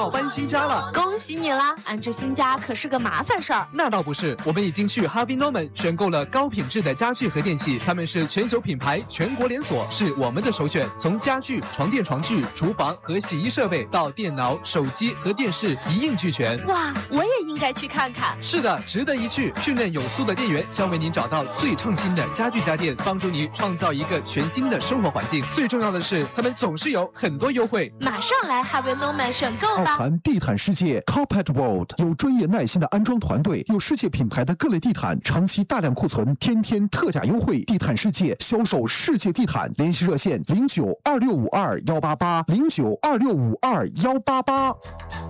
要搬新家了。 恭喜你啦！安置新家可是个麻烦事儿。 那倒不是，我们已经去 Harvey Norman 选购了高品质的家具和电器，他们是全球品牌，全国连锁，是我们的首选。从家具、床垫、床具、厨房和洗衣设备到电脑、手机和电视一应俱全。 哇，我也应该去看看。 是的，值得一去。训练有素的店员将为您找到最创新的家具家电，帮助你创造一个全新的生活环境。最重要的是，他们总是有很多优惠。 马上来 Harvey Norman 选购吧！ 奥谈地毯世界 Carpet World 有专业耐心的安装团队，有世界品牌的各类地毯，长期大量库存，天天特价优惠。地毯世界销售世界地毯，联系热线09265218880926521888。